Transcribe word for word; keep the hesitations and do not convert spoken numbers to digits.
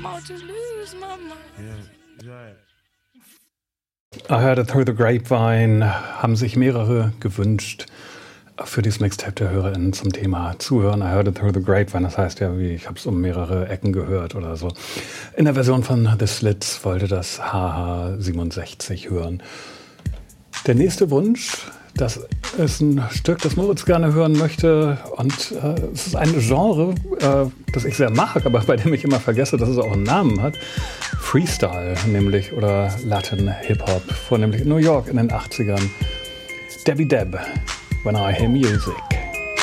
about to lose my mind. Yeah, I Heard It Through the Grapevine haben sich mehrere gewünscht für dieses Mixtape der HörerInnen zum Thema Zuhören. I Heard It Through the Grapevine, das heißt ja, wie ich habe es um mehrere Ecken gehört oder so. In der Version von The Slits wollte das H H siebenundsechzig hören. Der nächste Wunsch, das ist ein Stück, das Moritz gerne hören möchte, und äh, es ist ein Genre, äh, das ich sehr mag, aber bei dem ich immer vergesse, dass es auch einen Namen hat. Freestyle nämlich, oder Latin Hip-Hop, vornehmlich in New York in den achtzigern. Debbie Deb, When I Hear Music.